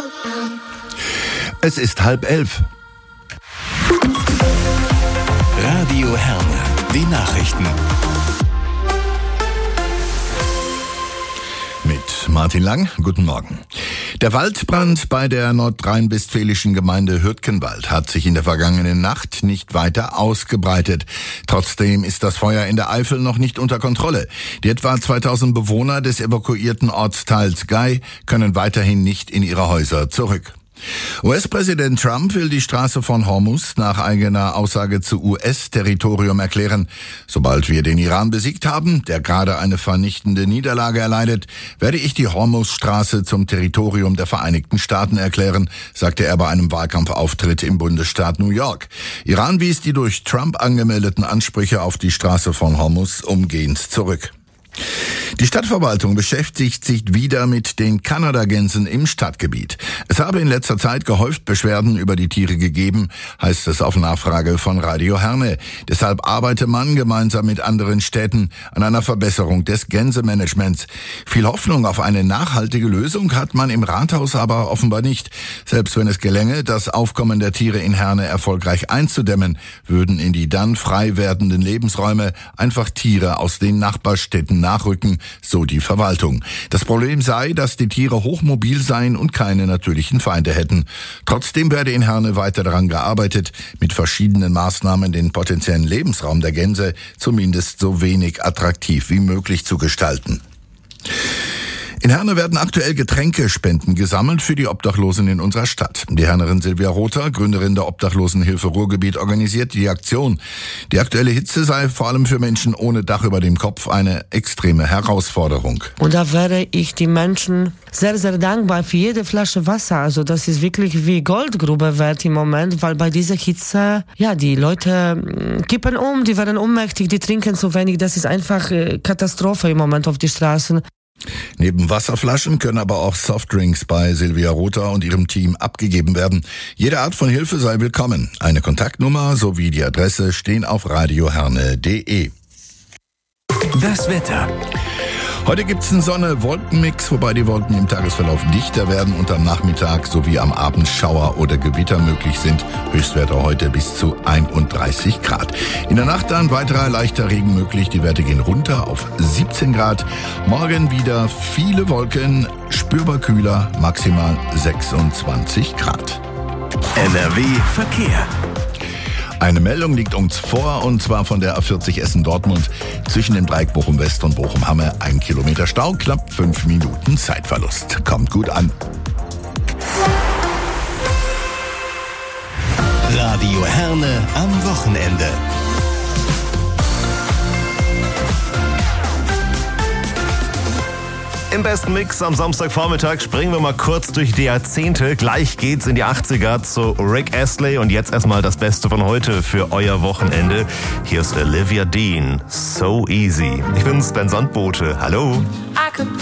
Es ist 10:30. Radio Herne, die Nachrichten. Mit Martin Lang, guten Morgen. Der Waldbrand bei der nordrhein-westfälischen Gemeinde Hürtgenwald hat sich in der vergangenen Nacht nicht weiter ausgebreitet. Trotzdem ist das Feuer in der Eifel noch nicht unter Kontrolle. Die etwa 2000 Bewohner des evakuierten Ortsteils Gay können weiterhin nicht in ihre Häuser zurück. US-Präsident Trump will die Straße von Hormuz nach eigener Aussage zu US-Territorium erklären. Sobald wir den Iran besiegt haben, der gerade eine vernichtende Niederlage erleidet, werde ich die Hormuz-Straße zum Territorium der Vereinigten Staaten erklären, sagte er bei einem Wahlkampfauftritt im Bundesstaat New York. Iran wies die durch Trump angemeldeten Ansprüche auf die Straße von Hormuz umgehend zurück. Die Stadtverwaltung beschäftigt sich wieder mit den Kanadagänsen im Stadtgebiet. Es habe in letzter Zeit gehäuft Beschwerden über die Tiere gegeben, heißt es auf Nachfrage von Radio Herne. Deshalb arbeite man gemeinsam mit anderen Städten an einer Verbesserung des Gänsemanagements. Viel Hoffnung auf eine nachhaltige Lösung hat man im Rathaus aber offenbar nicht. Selbst wenn es gelänge, das Aufkommen der Tiere in Herne erfolgreich einzudämmen, würden in die dann frei werdenden Lebensräume einfach Tiere aus den Nachbarstädten nachrücken, so die Verwaltung. Das Problem sei, dass die Tiere hochmobil seien und keine natürlichen Feinde hätten. Trotzdem werde in Herne weiter daran gearbeitet, mit verschiedenen Maßnahmen den potenziellen Lebensraum der Gänse zumindest so wenig attraktiv wie möglich zu gestalten. In Herne werden aktuell Getränkespenden gesammelt für die Obdachlosen in unserer Stadt. Die Hernerin Silvia Rother, Gründerin der Obdachlosenhilfe Ruhrgebiet, organisiert die Aktion. Die aktuelle Hitze sei vor allem für Menschen ohne Dach über dem Kopf eine extreme Herausforderung. Und da wäre ich die Menschen sehr, sehr dankbar für jede Flasche Wasser. Also das ist wirklich wie Goldgrube wert im Moment, weil bei dieser Hitze, ja, die Leute kippen um, die werden ohnmächtig, die trinken zu wenig. Das ist einfach Katastrophe im Moment auf die Straßen. Neben Wasserflaschen können aber auch Softdrinks bei Silvia Rother und ihrem Team abgegeben werden. Jede Art von Hilfe sei willkommen. Eine Kontaktnummer sowie die Adresse stehen auf radioherne.de. Das Wetter. Heute gibt's einen Sonne-Wolken-Mix, wobei die Wolken im Tagesverlauf dichter werden und am Nachmittag sowie am Abend Schauer oder Gewitter möglich sind. Höchstwerte heute bis zu 31 Grad. In der Nacht dann weiterer leichter Regen möglich. Die Werte gehen runter auf 17 Grad. Morgen wieder viele Wolken, spürbar kühler, maximal 26 Grad. NRW Verkehr. Eine Meldung liegt uns vor, und zwar von der A40 Essen-Dortmund. Zwischen dem Dreieck Bochum-West und Bochum-Hamme 1 Kilometer Stau, knapp 5 Minuten Zeitverlust. Kommt gut an. Radio Herne am Wochenende. Im besten Mix am Samstagvormittag springen wir mal kurz durch die Jahrzehnte. Gleich geht's in die 80er zu Rick Astley und jetzt erstmal das Beste von heute für euer Wochenende. Hier ist Olivia Dean, So Easy. Ich bin's, Ben Sandbote. Hallo.